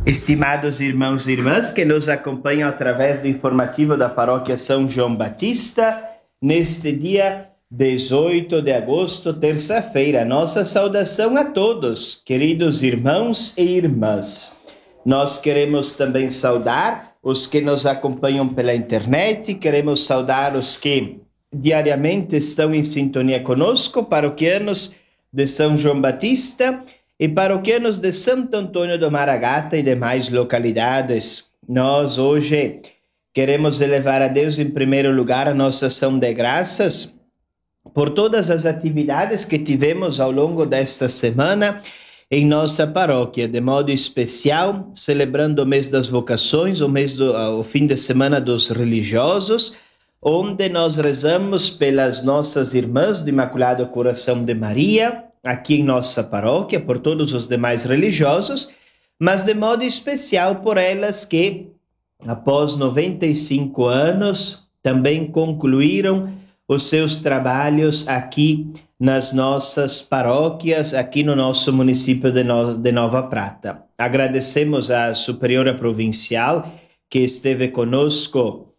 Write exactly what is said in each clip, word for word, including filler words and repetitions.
Estimados irmãos e irmãs que nos acompanham através do informativo da Paróquia São João Batista, neste dia dezoito de agosto, terça-feira, nossa saudação a todos, queridos irmãos e irmãs. Nós queremos também saudar os que nos acompanham pela internet, queremos saudar os que diariamente estão em sintonia conosco, paroquianos de São João Batista e paroquianos de Santo Antônio do Maragata e demais localidades. Nós hoje queremos elevar a Deus em primeiro lugar a nossa ação de graças por todas as atividades que tivemos ao longo desta semana em nossa paróquia, de modo especial, celebrando o mês das vocações, o mês do, o fim de semana dos religiosos, onde nós rezamos pelas nossas irmãs do Imaculado Coração de Maria, aqui em nossa paróquia, por todos os demais religiosos, mas de modo especial por elas que, após noventa e cinco anos, também concluíram os seus trabalhos aqui nas nossas paróquias, aqui no nosso município de, no- de Nova Prata. Agradecemos à Superiora Provincial que esteve conosco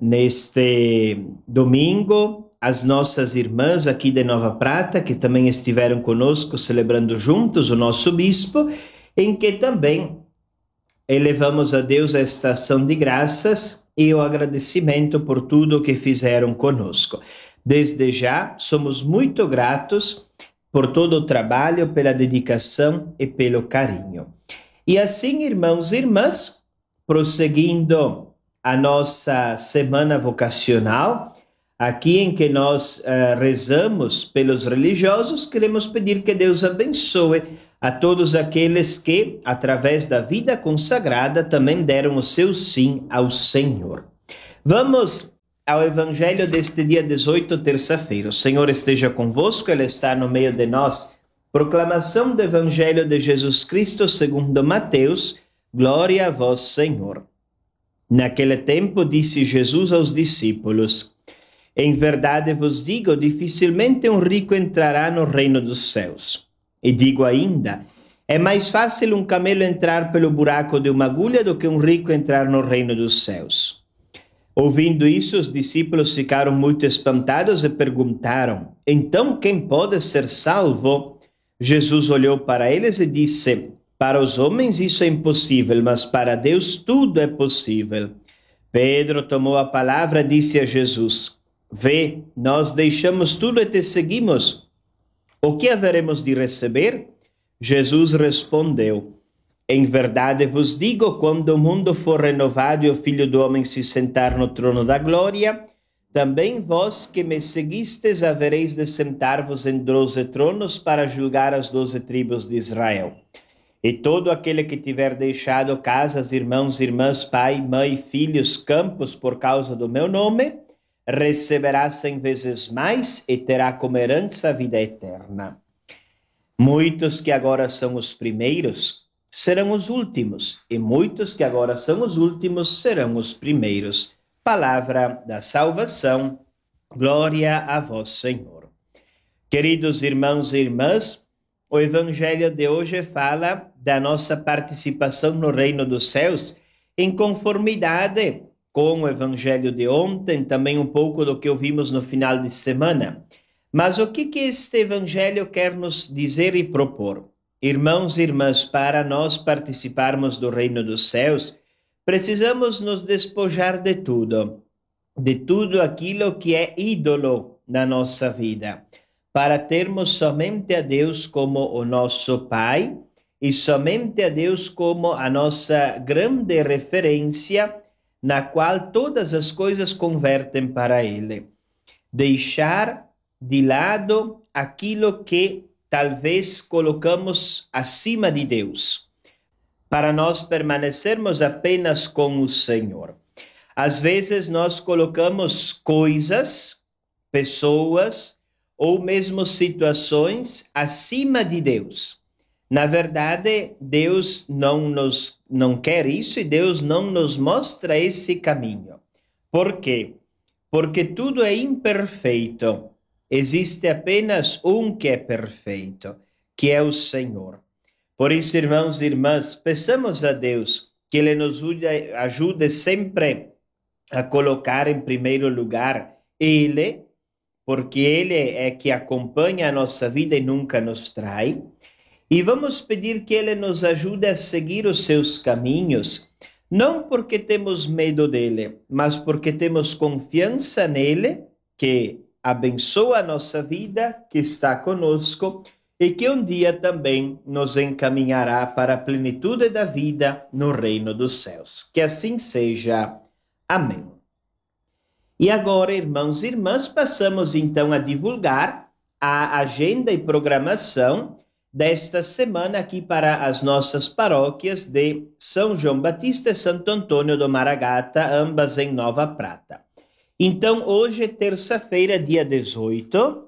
neste domingo, as nossas irmãs aqui de Nova Prata, que também estiveram conosco celebrando juntos o nosso bispo, em que também elevamos a Deus esta ação de graças e o agradecimento por tudo que fizeram conosco. Desde já, somos muito gratos por todo o trabalho, pela dedicação e pelo carinho. E assim, irmãos e irmãs, prosseguindo a nossa semana vocacional, aqui em que nós uh, rezamos pelos religiosos, queremos pedir que Deus abençoe a todos aqueles que, através da vida consagrada, também deram o seu sim ao Senhor. Vamos ao Evangelho deste dia dezoito, terça-feira. O Senhor esteja convosco, Ele está no meio de nós. Proclamação do Evangelho de Jesus Cristo segundo Mateus. Glória a vós, Senhor. Naquele tempo disse Jesus aos discípulos: em verdade vos digo, dificilmente um rico entrará no reino dos céus. E digo ainda, é mais fácil um camelo entrar pelo buraco de uma agulha do que um rico entrar no reino dos céus. Ouvindo isso, os discípulos ficaram muito espantados e perguntaram: então quem pode ser salvo? Jesus olhou para eles e disse: para os homens isso é impossível, mas para Deus tudo é possível. Pedro tomou a palavra e disse a Jesus: vê, nós deixamos tudo e te seguimos. O que haveremos de receber? Jesus respondeu: em verdade vos digo, quando o mundo for renovado e o Filho do Homem se sentar no trono da glória, também vós que me seguistes havereis de sentar-vos em doze tronos para julgar as doze tribos de Israel. E todo aquele que tiver deixado casas, irmãos, irmãs, pai, mãe, filhos, campos por causa do meu nome, receberá cem vezes mais e terá como herança a vida eterna. Muitos que agora são os primeiros serão os últimos, e muitos que agora são os últimos serão os primeiros. Palavra da salvação. Glória a vós, Senhor. Queridos irmãos e irmãs, o Evangelho de hoje fala da nossa participação no reino dos céus em conformidade com o Evangelho de ontem, também um pouco do que ouvimos no final de semana. Mas o que, que este Evangelho quer nos dizer e propor? Irmãos e irmãs, para nós participarmos do reino dos céus, precisamos nos despojar de tudo, de tudo aquilo que é ídolo na nossa vida, para termos somente a Deus como o nosso Pai e somente a Deus como a nossa grande referência, na qual todas as coisas convertem para Ele. Deixar de lado aquilo que talvez colocamos acima de Deus, para nós permanecermos apenas com o Senhor. Às vezes nós colocamos coisas, pessoas ou mesmo situações acima de Deus. Na verdade, Deus não nos não quer isso e Deus não nos mostra esse caminho. Por quê? Porque tudo é imperfeito. Existe apenas um que é perfeito, que é o Senhor. Por isso, irmãos e irmãs, peçamos a Deus que Ele nos ajude, ajude sempre a colocar em primeiro lugar Ele, porque Ele é que acompanha a nossa vida e nunca nos trai. E vamos pedir que Ele nos ajude a seguir os seus caminhos, não porque temos medo dele, mas porque temos confiança nele, que abençoa a nossa vida, que está conosco e que um dia também nos encaminhará para a plenitude da vida no reino dos céus. Que assim seja. Amém. E agora, irmãos e irmãs, passamos então a divulgar a agenda e programação desta semana aqui para as nossas paróquias de São João Batista e Santo Antônio do Maragata, ambas em Nova Prata. Então, hoje, terça-feira, dia dezoito,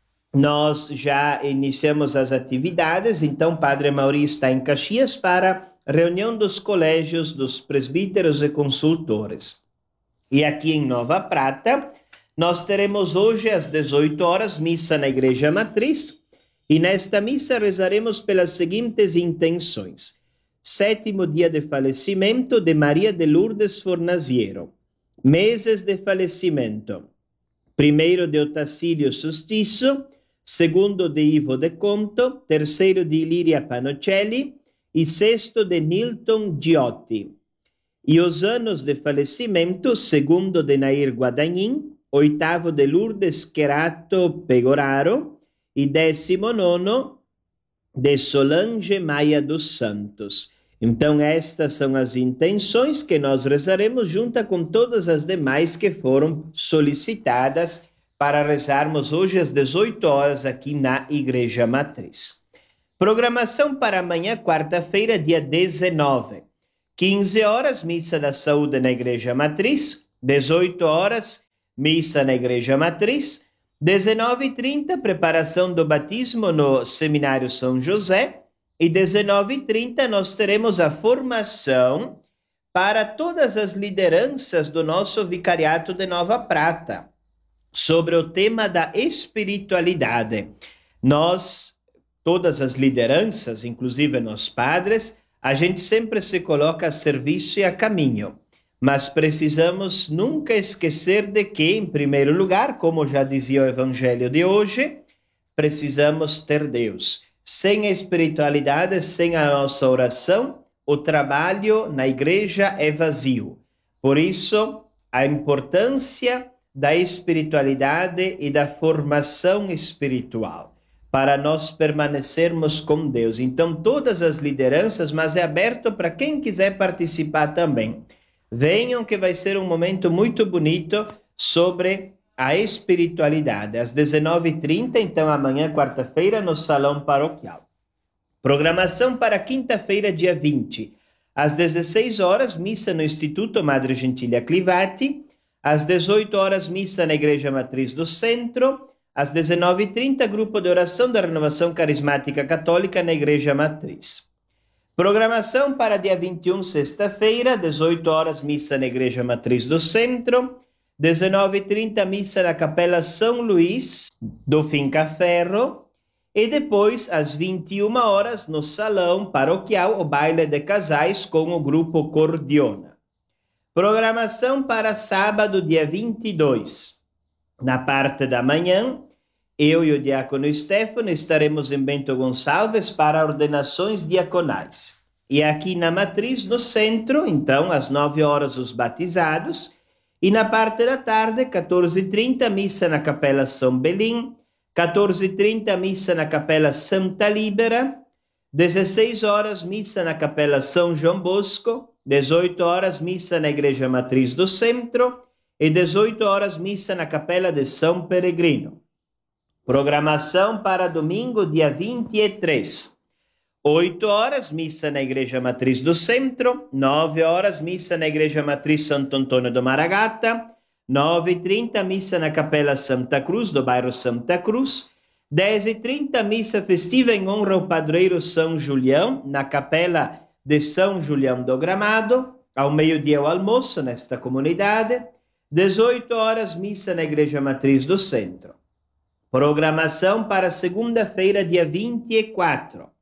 nós já iniciamos as atividades, então Padre Mauri está em Caxias para a reunião dos colégios dos presbíteros e consultores. E aqui em Nova Prata, nós teremos hoje às dezoito horas missa na Igreja Matriz, e nesta missa rezaremos pelas seguintes intenções. Sétimo dia de falecimento de Maria de Lourdes Fornaziero. Meses de falecimento. Primeiro de Otacílio Sustiço, segundo de Ivo de Conto, terceiro de Ilíria Panocelli e sexto de Nilton Giotti. E os anos de falecimento, segundo de Nair Guadagnin, oitavo de Lourdes Querato Pegoraro, e décimo nono de Solange Maia dos Santos. Então, estas são as intenções que nós rezaremos junto com todas as demais que foram solicitadas para rezarmos hoje às dezoito horas aqui na Igreja Matriz. Programação para amanhã, quarta-feira, dia dezenove. quinze horas, missa da saúde na Igreja Matriz. dezoito horas, missa na Igreja Matriz. dezenove e trinta, preparação do batismo no Seminário São José. E dezenove e trinta nós teremos a formação para todas as lideranças do nosso Vicariato de Nova Prata, sobre o tema da espiritualidade. Nós, todas as lideranças, inclusive nós padres, a gente sempre se coloca a serviço e a caminho. Mas precisamos nunca esquecer de que, em primeiro lugar, como já dizia o Evangelho de hoje, precisamos ter Deus. Sem a espiritualidade, sem a nossa oração, o trabalho na igreja é vazio. Por isso, a importância da espiritualidade e da formação espiritual, para nós permanecermos com Deus. Então, todas as lideranças, mas é aberto para quem quiser participar também. Venham que vai ser um momento muito bonito sobre a espiritualidade, às dezenove e trinta, então amanhã, quarta-feira, no Salão Paroquial. Programação para quinta-feira, dia vinte. Às dezesseis horas, missa no Instituto Madre Gentilha Clivati. Às dezoito horas, missa na Igreja Matriz do Centro. Às dezenove e trinta, grupo de oração da Renovação Carismática Católica na Igreja Matriz. Programação para dia vinte e um, sexta-feira, dezoito horas, missa na Igreja Matriz do Centro. dezenove e trinta, missa na Capela São Luís, do Fincaferro. E depois, às vinte e uma horas, no Salão Paroquial, o baile de casais com o grupo Cordiona. Programação para sábado, dia vinte e dois. Na parte da manhã, eu e o diácono Stefano estaremos em Bento Gonçalves para ordenações diaconais. E aqui na Matriz, no centro, então, às nove horas, os batizados. E na parte da tarde, quatorze e trinta, missa na Capela São Belim, quatorze e trinta, missa na Capela Santa Líbera, dezesseis horas, missa na Capela São João Bosco, dezoito horas, missa na Igreja Matriz do Centro e dezoito horas, missa na Capela de São Peregrino. Programação para domingo, dia vinte e três. oito horas, missa na Igreja Matriz do Centro. nove horas, missa na Igreja Matriz Santo Antônio do Maragata. nove e trinta, missa na Capela Santa Cruz, do bairro Santa Cruz. dez e trinta, missa festiva em honra ao padroeiro São Julião, na Capela de São Julião do Gramado. Ao meio-dia, o almoço nesta comunidade. dezoito horas, missa na Igreja Matriz do Centro. Programação para segunda-feira, dia vinte e quatro.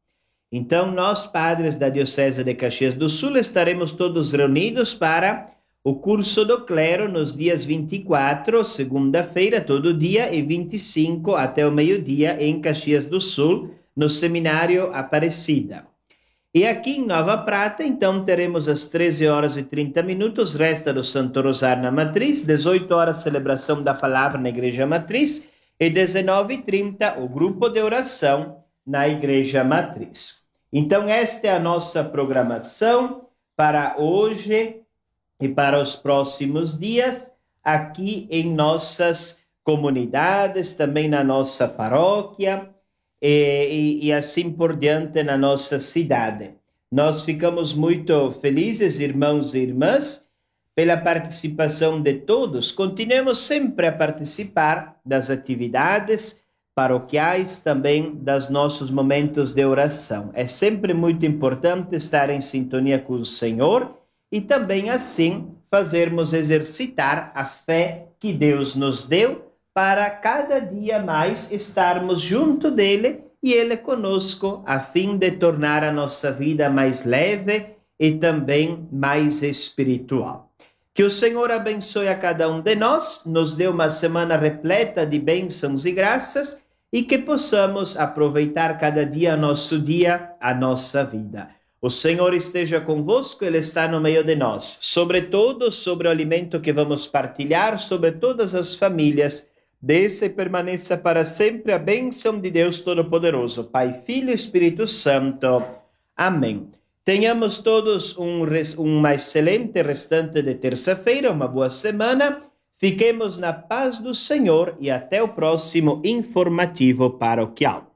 Então, nós, padres da Diocese de Caxias do Sul, estaremos todos reunidos para o curso do clero nos dias vinte e quatro, segunda-feira, todo dia, e vinte e cinco até o meio-dia em Caxias do Sul, no Seminário Aparecida. E aqui em Nova Prata, então, teremos às treze horas e trinta minutos, resta do Santo Rosário na Matriz, dezoito horas, celebração da Palavra na Igreja Matriz, e dezenove e trinta, o grupo de oração na Igreja Matriz. Então, esta é a nossa programação para hoje e para os próximos dias, aqui em nossas comunidades, também na nossa paróquia, e, e, e assim por diante na nossa cidade. Nós ficamos muito felizes, irmãos e irmãs, pela participação de todos. Continuemos sempre a participar das atividades paroquiais, também dos nossos momentos de oração. É sempre muito importante estar em sintonia com o Senhor e também assim fazermos exercitar a fé que Deus nos deu para cada dia mais estarmos junto dele e ele conosco, a fim de tornar a nossa vida mais leve e também mais espiritual. Que o Senhor abençoe a cada um de nós, nos dê uma semana repleta de bênçãos e graças e que possamos aproveitar cada dia nosso dia, a nossa vida. O Senhor esteja convosco, Ele está no meio de nós. Sobretudo, sobre o alimento que vamos partilhar, sobre todas as famílias, desça e permaneça para sempre a bênção de Deus Todo-Poderoso, Pai, Filho e Espírito Santo. Amém. Tenhamos todos um, uma excelente restante de terça-feira, uma boa semana. Fiquemos na paz do Senhor e até o próximo informativo paroquial.